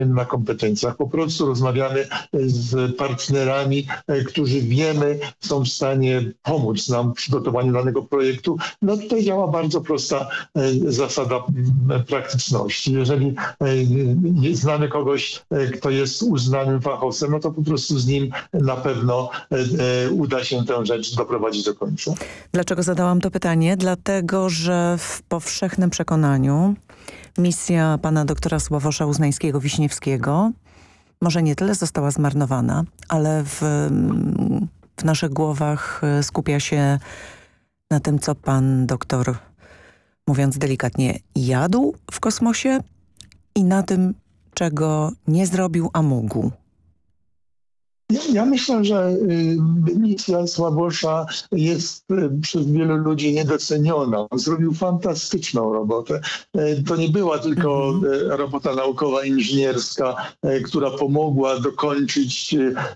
na kompetencjach. Po prostu rozmawiamy z partnerami, którzy wiemy, są w stanie pomóc nam w przygotowaniu danego projektu. No tutaj działa bardzo prosta zasada praktyczności. Jeżeli znamy kogoś, kto jest uznanym fachowcem, no to po prostu z nim na pewno uda się tę rzecz doprowadzić do końca. Dlaczego zadałam to pytanie? Dlatego, że w powszechnym przekonaniu misja pana doktora Sławosza Uznańskiego-Wiśniewskiego może nie tyle została zmarnowana, ale w naszych głowach skupia się na tym, co pan doktor, mówiąc delikatnie, jadł w kosmosie i na tym, czego nie zrobił, a mógł. Ja myślę, że misja Sławosza jest przez wielu ludzi niedoceniona. On zrobił fantastyczną robotę. To nie była tylko robota naukowa, inżynierska, która pomogła dokończyć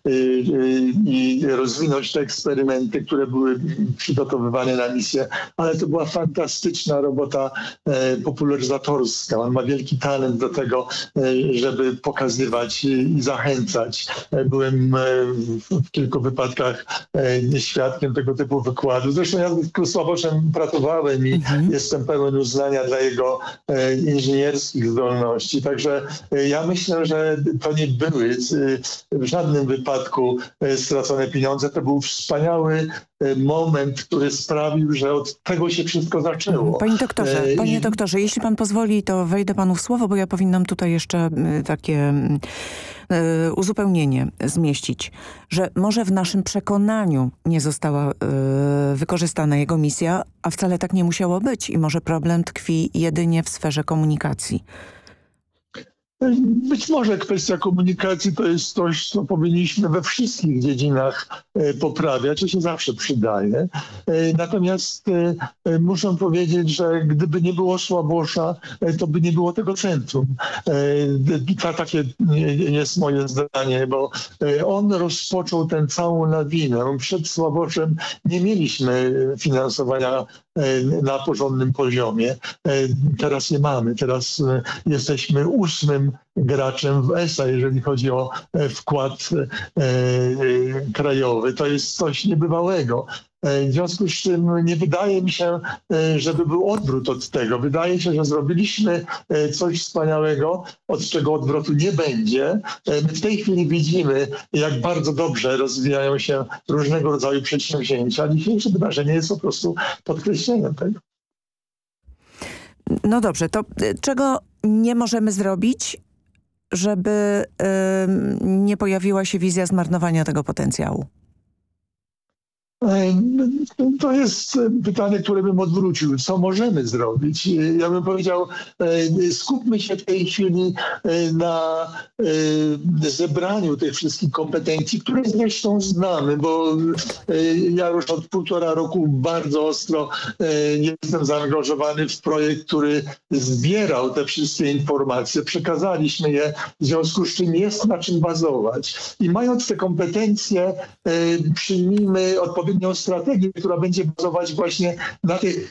i rozwinąć te eksperymenty, które były przygotowywane na misję, ale to była fantastyczna robota popularyzatorska. On ma wielki talent do tego, żeby pokazywać i zachęcać. Byłem w kilku wypadkach świadkiem tego typu wykładu. Zresztą ja z Sławoszem pracowałem i jestem pełen uznania dla jego inżynierskich zdolności. Także ja myślę, że to nie były w żadnym wypadku stracone pieniądze. To był wspaniały moment, który sprawił, że od tego się wszystko zaczęło. Panie doktorze, jeśli pan pozwoli, to wejdę panu w słowo, bo ja powinnam tutaj jeszcze takie uzupełnienie zmieścić, że może w naszym przekonaniu nie została wykorzystana jego misja, a wcale tak nie musiało być i może problem tkwi jedynie w sferze komunikacji. Być może kwestia komunikacji to jest coś, co powinniśmy we wszystkich dziedzinach poprawiać, co się zawsze przydaje. Natomiast muszę powiedzieć, że gdyby nie było Sławosza, to by nie było tego centrum. Takie jest moje zdanie, bo on rozpoczął tę całą lawinę. Przed Sławoszem nie mieliśmy finansowania na porządnym poziomie. Teraz je mamy. Teraz jesteśmy 8. graczem w ESA, jeżeli chodzi o wkład krajowy. To jest coś niebywałego. W związku z czym nie wydaje mi się, żeby był odwrót od tego. Wydaje się, że zrobiliśmy coś wspaniałego, od czego odwrotu nie będzie. My w tej chwili widzimy, jak bardzo dobrze rozwijają się różnego rodzaju przedsięwzięcia. Dzisiejsze wydarzenie jest po prostu podkreśleniem tego. No dobrze, to czego nie możemy zrobić, żeby nie pojawiła się wizja zmarnowania tego potencjału? To jest pytanie, które bym odwrócił. Co możemy zrobić? Ja bym powiedział, skupmy się w tej chwili na zebraniu tych wszystkich kompetencji, które zresztą znamy, bo ja już od 1,5 roku bardzo ostro jestem zaangażowany w projekt, który zbierał te wszystkie informacje. Przekazaliśmy je, w związku z czym jest na czym bazować. I mając te kompetencje, przyjmijmy odpowiednią strategię, która będzie bazować właśnie na tych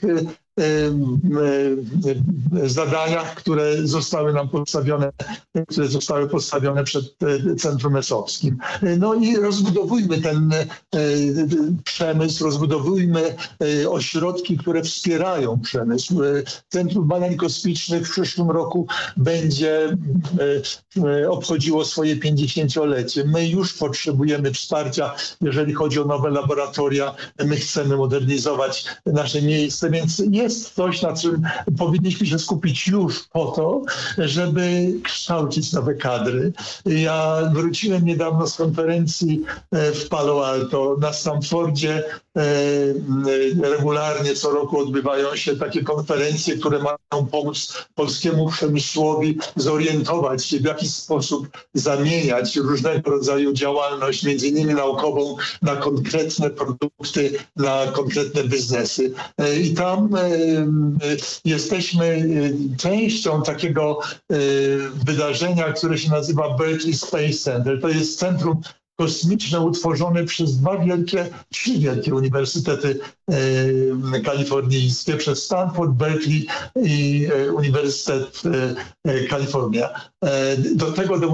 zadaniach, które zostały nam postawione przed Centrum ESOP-skim. No i rozbudowujmy ten przemysł, rozbudowujmy ośrodki, które wspierają przemysł. Centrum Badań Kosmicznych w przyszłym roku będzie obchodziło swoje 50-lecie. My już potrzebujemy wsparcia, jeżeli chodzi o nowe laboratoria. My chcemy modernizować nasze miejsce, więc jest coś, na czym powinniśmy się skupić już po to, żeby kształcić nowe kadry. Ja wróciłem niedawno z konferencji w Palo Alto. Na Stanfordzie regularnie co roku odbywają się takie konferencje, które mają pomóc polskiemu przemysłowi zorientować się, w jaki sposób zamieniać różnego rodzaju działalność, między innymi naukową, na konkretne produkty, na konkretne biznesy. I tam jesteśmy częścią takiego wydarzenia, które się nazywa Berkeley Space Center. To jest centrum kosmiczne utworzone przez trzy wielkie uniwersytety kalifornijskie, przez Stanford, Berkeley i Uniwersytet Kalifornia. Do tego